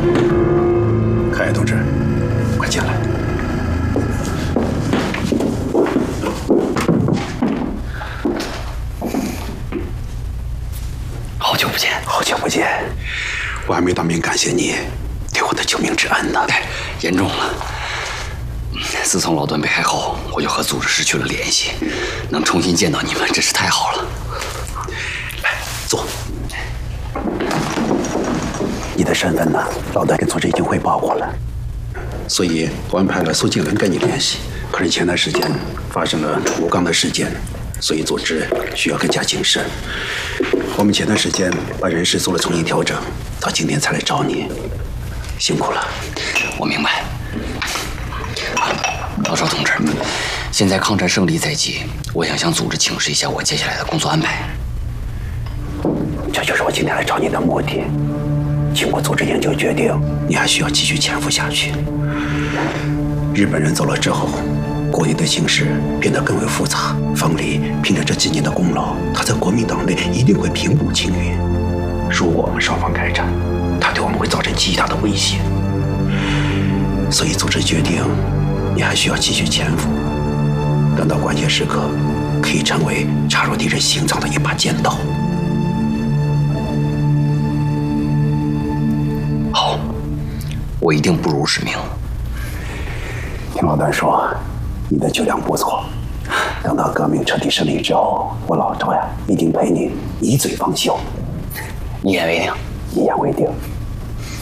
开野同志，快进来。 好久不见， 好久不见，我还没当面感谢你对我的救命之恩呢。 哎，严重了。自从老段被害后，我就和组织失去了联系，能重新见到你们，真是太好了。 来，坐。你的身份呢？老段跟组织已经汇报过了，所以我安排了苏静文跟你联系。可是前段时间发生了吴刚的事件，所以组织需要更加谨慎。我们前段时间把人事做了重新调整，到今天才来找你，辛苦了。 我明白。老赵同志，现在抗战胜利在即，我想向组织请示一下我接下来的工作安排。 这就是我今天来找你的目的。经过组织研究决定，你还需要继续潜伏下去。日本人走了之后，国内的形势变得更为复杂。方黎凭着这几年的功劳，他在国民党内一定会平步青云。如果我们双方开战，他对我们会造成极大的威胁。所以组织决定，你还需要继续潜伏，等到关键时刻，可以成为插入敌人心脏的一把尖刀。 好，我一定不辱使命。 听老段说，你的酒量不错，等到革命彻底胜利之后，我老赵呀，一定陪你一醉方休。 一言为定。 一言为定。